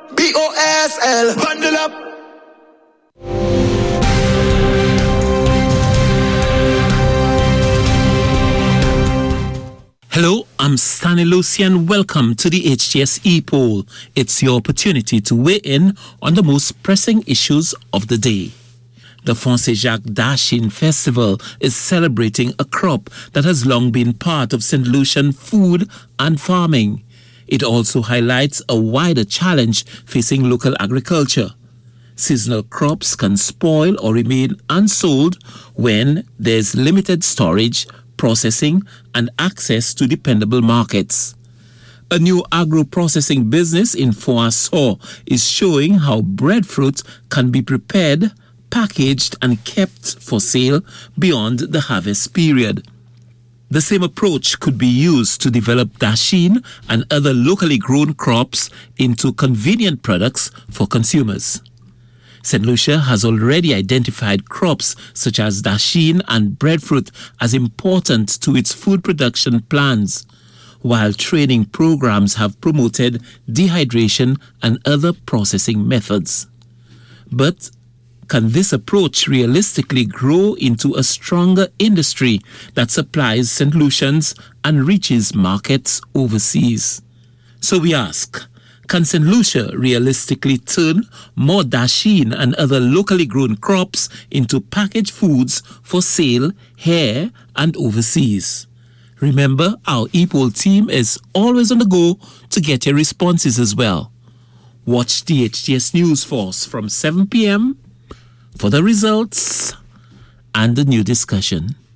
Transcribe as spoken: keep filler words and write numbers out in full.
B O S L, bundle up. Hello, I'm Stanley Lucy and welcome to the H T S E-Poll. It's your opportunity to weigh in on the most pressing issues of the day. The Fonse Jacques Dachine Festival is celebrating a crop that has long been part of Saint Lucian food and farming. It also highlights a wider challenge facing local agriculture. Seasonal crops can spoil or remain unsold when there's limited storage, processing, and access to dependable markets. A new agro-processing business in Foassaw is showing how breadfruit can be prepared, packaged, and kept for sale beyond the harvest period. The same approach could be used to develop dasheen and other locally grown crops into convenient products for consumers. Saint Lucia has already identified crops such as dasheen and breadfruit as important to its food production plans, while training programs have promoted dehydration and other processing methods. But can this approach realistically grow into a stronger industry that supplies Saint Lucians and reaches markets overseas? So we ask, can Saint Lucia realistically turn more dasheen and other locally grown crops into packaged foods for sale here and overseas? Remember, our E-Poll team is always on the go to get your responses as well. Watch the H T S News Force from seven p.m. for the results and the new discussion.